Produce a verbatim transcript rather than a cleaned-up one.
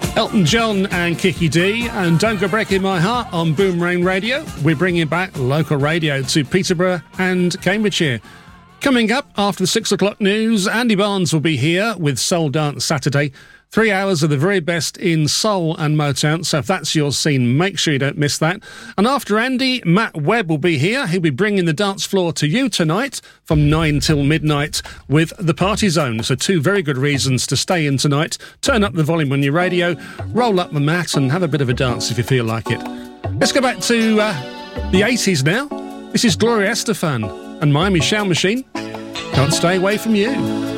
Elton John and Kiki D, and Don't Go Breaking My Heart on Boomerang Radio. We're bringing back local radio to Peterborough and Cambridgeshire. Coming up after the six o'clock news, Andy Barnes will be here with Soul Dance Saturday. Three hours of the very best in soul and Motown, so if that's your scene, make sure you don't miss that. And after Andy, Matt Webb will be here. He'll be bringing the dance floor to you tonight from nine till midnight with The Party Zone. So two very good reasons to stay in tonight. Turn up the volume on your radio, roll up the mat and have a bit of a dance if you feel like it. Let's go back to uh, the eighties now. This is Gloria Estefan and Miami Sound Machine. Can't Stay Away From You.